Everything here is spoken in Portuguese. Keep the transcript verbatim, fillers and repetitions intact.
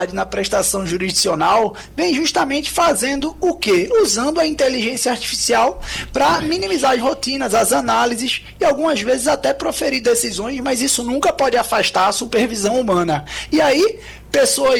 na prestação jurisdicional vem justamente fazendo o quê? Usando a inteligência artificial para minimizar as rotinas, as análises e algumas vezes até proferir decisões, mas isso nunca pode afastar a supervisão humana. E aí, pessoas